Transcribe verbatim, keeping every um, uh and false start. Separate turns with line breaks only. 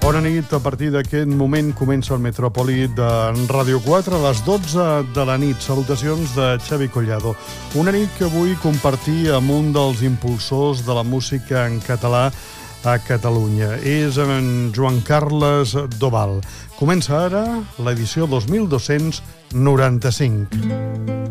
Bona nit. A partir d'aquest moment comença el Metròpoli de Ràdio quatre a les dotze de la nit. Salutacions de Xavi Collado. Una nit que vull compartir amb un dels impulsors de la música en català a Catalunya. És en Joan Carles Doval. Comença ara l'edició dos mil dos-cents noranta-cinc.